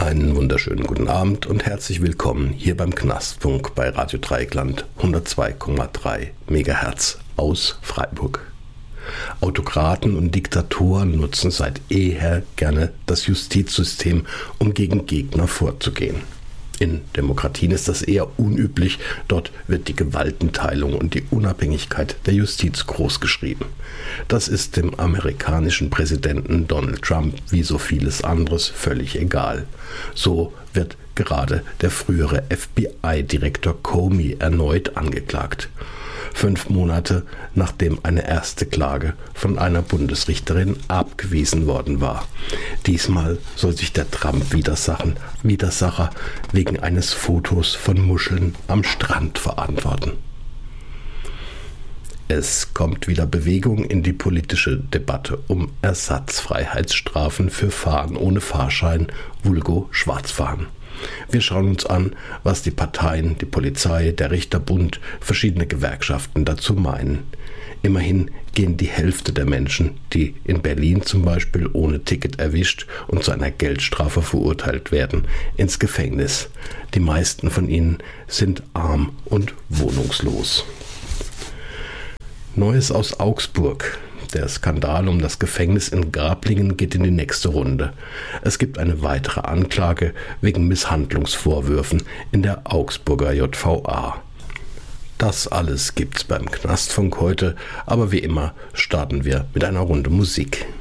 Einen wunderschönen guten Abend und herzlich willkommen hier beim Knastfunk bei Radio Dreieckland 102,3 MHz aus Freiburg. Autokraten und Diktatoren nutzen seit jeher gerne das Justizsystem, um gegen Gegner vorzugehen. In Demokratien ist das eher unüblich, dort wird die Gewaltenteilung und die Unabhängigkeit der Justiz großgeschrieben. Das ist dem amerikanischen Präsidenten Donald Trump wie so vieles anderes völlig egal. So wird gerade der frühere FBI-Direktor Comey erneut angeklagt. 5 Monate nachdem eine erste Klage von einer Bundesrichterin abgewiesen worden war. Diesmal soll sich der Trump-Widersacher wegen eines Fotos von Muscheln am Strand verantworten. Es kommt wieder Bewegung in die politische Debatte um Ersatzfreiheitsstrafen für Fahren ohne Fahrschein, vulgo Schwarzfahren. Wir schauen uns an, was die Parteien, die Polizei, der Richterbund, verschiedene Gewerkschaften dazu meinen. Immerhin gehen die Hälfte der Menschen, die in Berlin zum Beispiel ohne Ticket erwischt und zu einer Geldstrafe verurteilt werden, ins Gefängnis. Die meisten von ihnen sind arm und wohnungslos. Neues aus Augsburg. Der Skandal um das Gefängnis in Grablingen geht in die nächste Runde. Es gibt eine weitere Anklage wegen Misshandlungsvorwürfen in der Augsburger JVA. Das alles gibt's beim Knastfunk heute, aber wie immer starten wir mit einer Runde Musik.